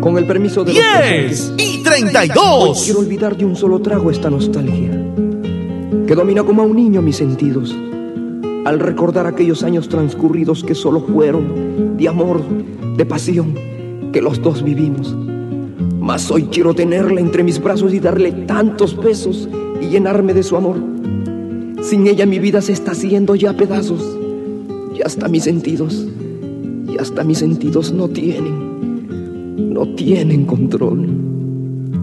Con el permiso de 10 y 32. Hoy quiero olvidar de un solo trago esta nostalgia que domina como a un niño mis sentidos, al recordar aquellos años transcurridos que solo fueron de amor, de pasión, que los dos vivimos. Mas hoy quiero tenerla entre mis brazos y darle tantos besos y llenarme de su amor. Sin ella mi vida se está haciendo ya pedazos, y hasta mis sentidos no tienen control.